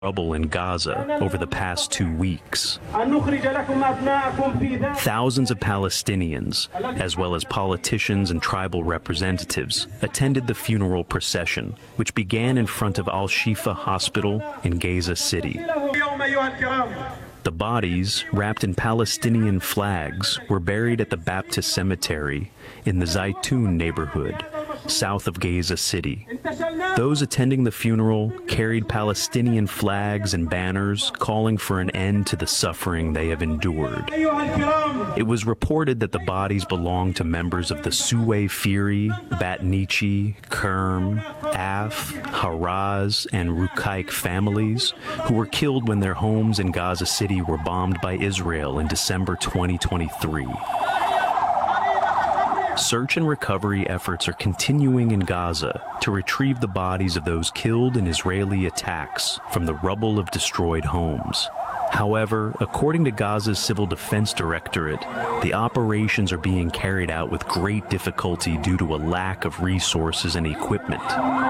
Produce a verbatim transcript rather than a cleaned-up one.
rubble in Gaza over the past two weeks. Thousands of Palestinians, as well as politicians and tribal representatives, attended the funeral procession, which began in front of Al-Shifa Hospital in Gaza City. The bodies, wrapped in Palestinian flags, were buried at the Baptist Cemetery in the Zaytun neighborhood, south of Gaza City. Those attending the funeral carried Palestinian flags and banners calling for an end to the suffering they have endured. It was reported that the bodies belonged to members of the Suway Firi, Batnichi, Kerm, Af, Haraz, and Rukaik families who were killed when their homes in Gaza City were bombed by Israel in December twenty twenty-three. Search and recovery efforts are continuing in Gaza to retrieve the bodies of those killed in Israeli attacks from the rubble of destroyed homes. However, according to Gaza's Civil Defense Directorate, the operations are being carried out with great difficulty due to a lack of resources and equipment.